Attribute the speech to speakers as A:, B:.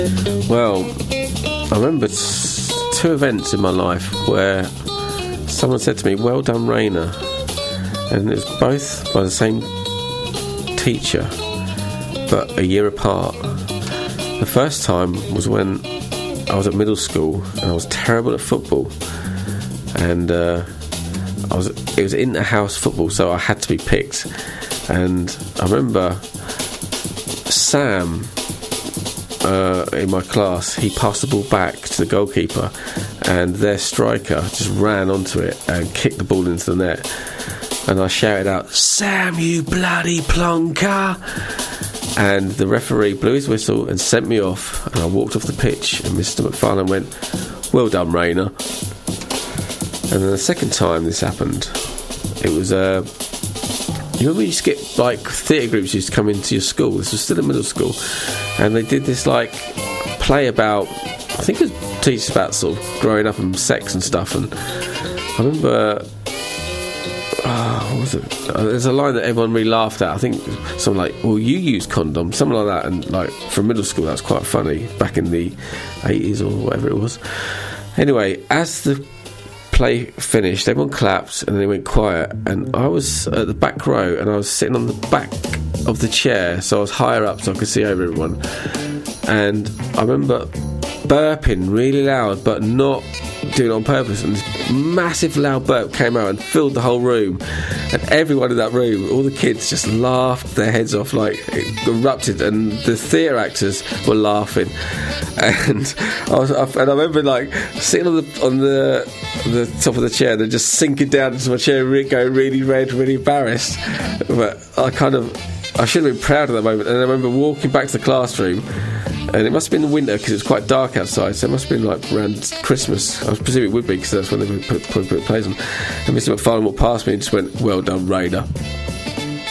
A: Well, I remember two events in my life where someone said to me, "Well done, Rainer," and it was both by the same teacher, but a year apart. The first time was when I was at middle school and I was terrible at football, and it was inter-house football, so I had to be picked. And I remember Sam in my class, he passed the ball back to the goalkeeper, and their striker just ran onto it and kicked the ball into the net. And I shouted out, "Sam, you bloody plonker!" And the referee blew his whistle and sent me off, and I walked off the pitch, and Mr. McFarlane went, "Well done, Rainer." And then the second time this happened, it was you remember you used to get like theatre groups used to come into your school. This was still in middle school, and they did this like play about, I think it was teach about sort of growing up and sex and stuff. And I remember, what was it? There's a line that everyone really laughed at. I think something like, "Well, you use condoms," something like that. And like for middle school, that was quite funny back in the 80s or whatever it was. Anyway, as the play finished, everyone clapped and then it went quiet, and I was at the back row and I was sitting on the back of the chair, so I was higher up so I could see over everyone. And I remember burping really loud, but not doing it on purpose, and this massive loud burp came out and filled the whole room, and everyone in that room, all the kids, just laughed their heads off, like it erupted, and the theatre actors were laughing. And I remember like sitting on the top of the chair, then just sinking down into my chair, going really red, really embarrassed. But I should have been proud of that moment. And I remember walking back to the classroom, and it must have been the winter because it was quite dark outside, so it must have been like around Christmas. I presume it would be because that's when they would put plays on. And Mr. McFarlane walked past me and just went, "Well done, Rainer."